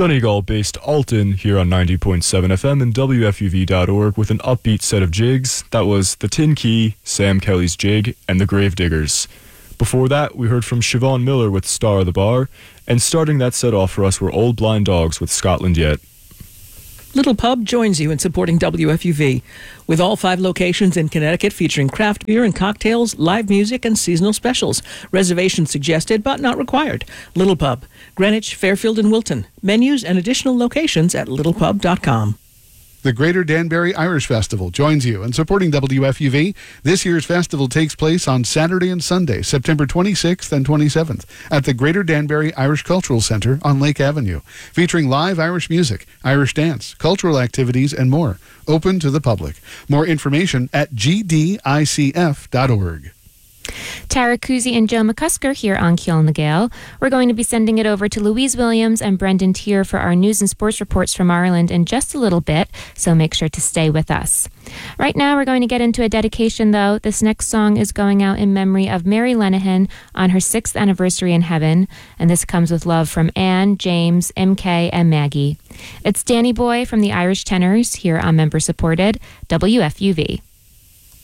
Donegal-based Alton here on 90.7 FM and WFUV.org with an upbeat set of jigs. That was The Tin Key, Sam Kelly's Jig, and The Gravediggers. Before that, we heard from Siobhan Miller with Star of the Bar, and starting that set off for us were Old Blind Dogs with Scotland Yet. Little Pub joins you in supporting WFUV, with all 5 locations in Connecticut featuring craft beer and cocktails, live music, and seasonal specials. Reservations suggested, but not required. Little Pub, Greenwich, Fairfield, and Wilton. Menus and additional locations at littlepub.com. The Greater Danbury Irish Festival joins you in supporting WFUV. This year's festival takes place on Saturday and Sunday, September 26th and 27th, at the Greater Danbury Irish Cultural Center on Lake Avenue, featuring live Irish music, Irish dance, cultural activities, and more. Open to the public. More information at gdicf.org. Tara Kuzi and Joe McCusker here on Keelan the Gale. We're going to be sending it over to Louise Williams and Brendan Tier for our news and sports reports from Ireland in just a little bit, so make sure to stay with us. Right now, we're going to get into a dedication, though. This next song is going out in memory of Mary Lenihan on her 6th anniversary in heaven, and this comes with love from Anne, James, MK, and Maggie. It's Danny Boy from the Irish Tenors here on member-supported WFUV.